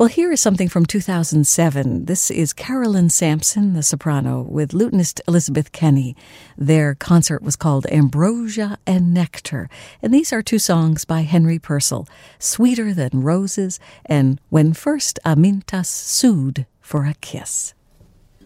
Well, here is something from 2007. This is Carolyn Sampson, the soprano, with lutenist Elizabeth Kenny. Their concert was called Ambrosia and Nectar, and these are two songs by Henry Purcell, Sweeter Than Roses and When First Amintas Sued for a Kiss.